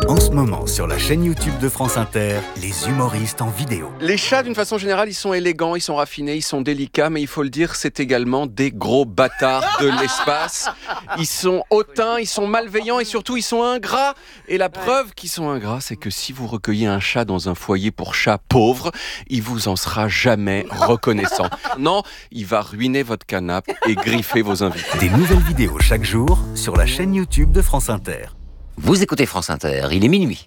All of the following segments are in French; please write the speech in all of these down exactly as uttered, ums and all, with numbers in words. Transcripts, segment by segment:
En ce moment, sur la chaîne YouTube de France Inter, les humoristes en vidéo. Les chats, d'une façon générale, ils sont élégants, ils sont raffinés, ils sont délicats, mais il faut le dire, c'est également des gros bâtards de l'espace. Ils sont hautains, ils sont malveillants et surtout, ils sont ingrats. Et la preuve qu'ils sont ingrats, c'est que si vous recueillez un chat dans un foyer pour chats pauvres, il vous en sera jamais reconnaissant. Non, il va ruiner votre canapé et griffer vos invités. Des nouvelles vidéos chaque jour sur la chaîne YouTube de France Inter. Vous écoutez France Inter, il est minuit.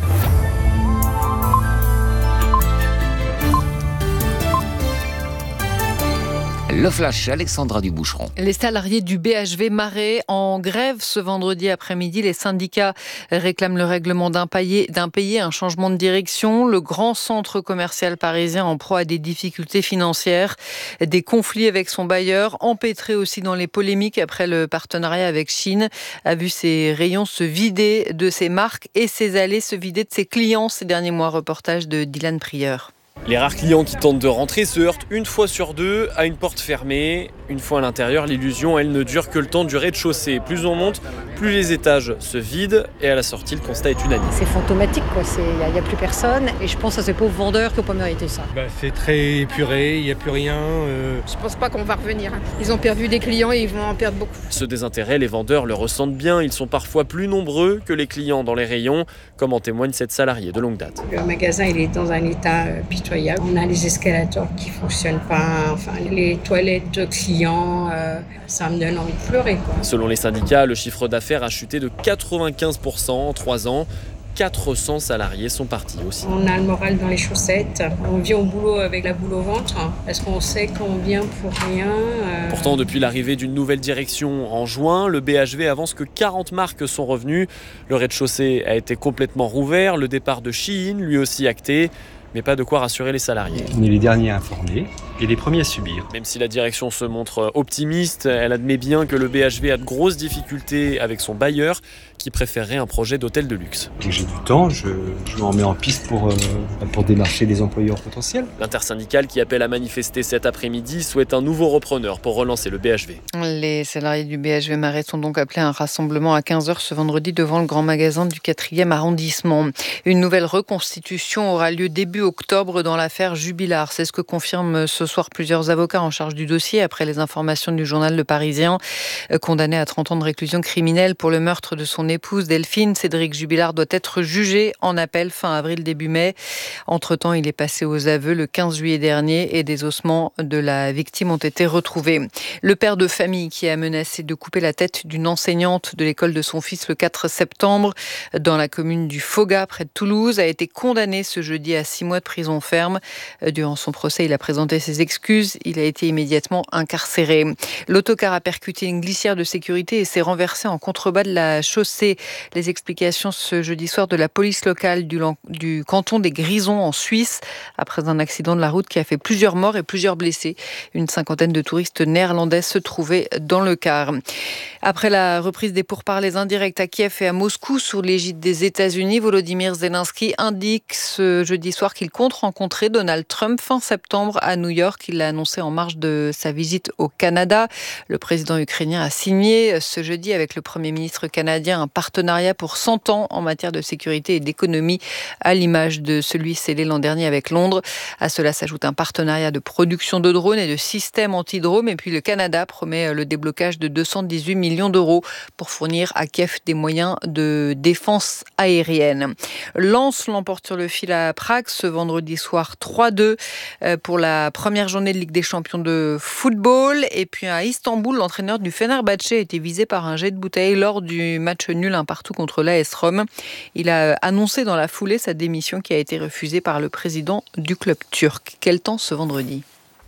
Le flash, Alexandra Duboucheron. Les salariés du B H V Marais en grève ce vendredi après-midi. Les syndicats réclament le règlement d'impayé, d'impayé, un changement de direction. Le grand centre commercial parisien en proie à des difficultés financières, des conflits avec son bailleur, empêtré aussi dans les polémiques après le partenariat avec Chine, a vu ses rayons se vider de ses marques et ses allées se vider de ses clients ces derniers mois. Reportage de Dylan Prieur. Les rares clients qui tentent de rentrer se heurtent une fois sur deux à une porte fermée. Une fois à l'intérieur, l'illusion, elle, ne dure que le temps du rez-de-chaussée. Plus on monte, plus les étages se vident et à la sortie, le constat est unanime. C'est fantomatique, quoi. Il n'y a, a plus personne et je pense à ces pauvres vendeurs qui n'ont pas mérité ça. Bah, c'est très épuré, il n'y a plus rien. Euh... Je pense pas qu'on va revenir. Ils ont perdu des clients et ils vont en perdre beaucoup. Ce désintérêt, les vendeurs le ressentent bien. Ils sont parfois plus nombreux que les clients dans les rayons, comme en témoigne cette salariée de longue date. Le magasin, il est dans un état pitoyable. On a les escalators qui ne fonctionnent pas, enfin, les toilettes de clients, euh, ça me donne envie de pleurer, quoi. Selon les syndicats, le chiffre d'affaires a chuté de quatre-vingt-quinze pour cent en trois ans. quatre cents salariés sont partis aussi. On a le moral dans les chaussettes. On vient au boulot avec la boule au ventre parce qu'on sait qu'on vient pour rien. Euh... Pourtant, depuis l'arrivée d'une nouvelle direction en juin, le B H V avance que quarante marques sont revenues. Le rez-de-chaussée a été complètement rouvert. Le départ de Shein, lui aussi acté. Mais pas de quoi rassurer les salariés. On est les derniers à informer et les premiers à subir. Même si la direction se montre optimiste, elle admet bien que le B H V a de grosses difficultés avec son bailleur qui préférerait un projet d'hôtel de luxe. Dès que j'ai du temps, je, je m'en mets en piste pour, euh, pour démarcher les employeurs potentiels. L'intersyndicale qui appelle à manifester cet après-midi souhaite un nouveau repreneur pour relancer le B H V. Les salariés du B H V Marais sont donc appelés à un rassemblement à quinze heures ce vendredi devant le grand magasin du quatrième arrondissement. Une nouvelle reconstitution aura lieu début octobre dans l'affaire Jubilard. C'est ce que confirment ce soir plusieurs avocats en charge du dossier après les informations du journal Le Parisien. Condamné à trente ans de réclusion criminelle pour le meurtre de son épouse Delphine, Cédric Jubilard doit être jugé en appel fin avril, début mai. Entre-temps, il est passé aux aveux le quinze juillet dernier et des ossements de la victime ont été retrouvés. Le père de famille qui a menacé de couper la tête d'une enseignante de l'école de son fils le quatre septembre dans la commune du Foga près de Toulouse a été condamné ce jeudi à six mois de prison ferme. Durant son procès, il a présenté ses excuses. Il a été immédiatement incarcéré. L'autocar a percuté une glissière de sécurité et s'est renversé en contrebas de la chaussée. Les explications ce jeudi soir de la police locale du, du canton des Grisons en Suisse après un accident de la route qui a fait plusieurs morts et plusieurs blessés. Une cinquantaine de touristes néerlandais se trouvaient dans le car. Après la reprise des pourparlers indirects à Kiev et à Moscou sous l'égide des États-Unis, Volodymyr Zelensky indique ce jeudi soir qu'il compte rencontrer Donald Trump fin septembre à New York. Il l'a annoncé en marge de sa visite au Canada. Le président ukrainien a signé ce jeudi avec le Premier ministre canadien un partenariat pour cent ans en matière de sécurité et d'économie, à l'image de celui scellé l'an dernier avec Londres. À cela s'ajoute un partenariat de production de drones et de systèmes anti-drones. Et puis le Canada promet le déblocage de deux cent dix-huit millions d'euros pour fournir à Kiev des moyens de défense aérienne. Lens l'emporte sur le fil à Prague ce vendredi soir trois deux pour la première journée de Ligue des Champions de football. Et puis à Istanbul, l'entraîneur du Fenerbahçe a été visé par un jet de bouteille lors du match nul un partout contre l'A S Rome. Il a annoncé dans la foulée sa démission qui a été refusée par le président du club turc. Quel temps ce vendredi ?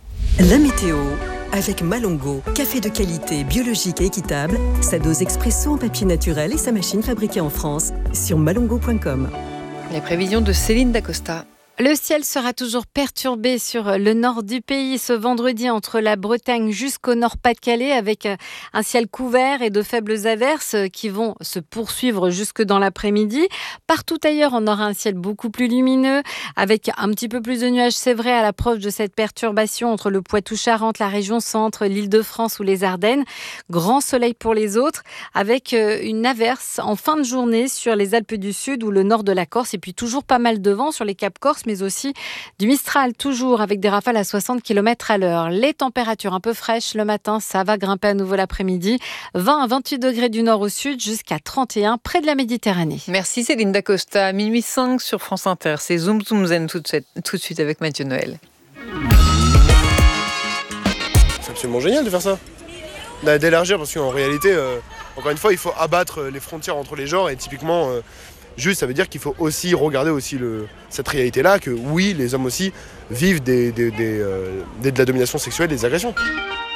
La météo avec Malongo, café de qualité, biologique et équitable, sa dose expresso en papier naturel et sa machine fabriquée en France sur malongo point com. Les prévisions de Céline Dacosta. Le ciel sera toujours perturbé sur le nord du pays ce vendredi entre la Bretagne jusqu'au Nord-Pas-de-Calais avec un ciel couvert et de faibles averses qui vont se poursuivre jusque dans l'après-midi. Partout ailleurs, on aura un ciel beaucoup plus lumineux avec un petit peu plus de nuages, c'est vrai, à l'approche de cette perturbation entre le Poitou-Charentes, la région centre, l'Île-de-France ou les Ardennes. Grand soleil pour les autres avec une averse en fin de journée sur les Alpes du Sud ou le nord de la Corse et puis toujours pas mal de vent sur les Caps Corse, mais aussi du Mistral, toujours avec des rafales à soixante kilomètres à l'heure. Les températures un peu fraîches le matin, ça va grimper à nouveau l'après-midi. vingt à vingt-huit degrés du nord au sud, jusqu'à trente et un près de la Méditerranée. Merci Céline Dacosta. Minuit cinq sur France Inter. C'est Zoom Zoom Zen tout de suite, tout de suite avec Mathieu Noël. C'est absolument génial de faire ça. D'élargir, parce qu'en réalité, euh, encore une fois, il faut abattre les frontières entre les genres et typiquement... Euh, Juste, ça veut dire qu'il faut aussi regarder aussi le, cette réalité-là, que oui, les hommes aussi vivent des, des, des, euh, des, de la domination sexuelle, des agressions.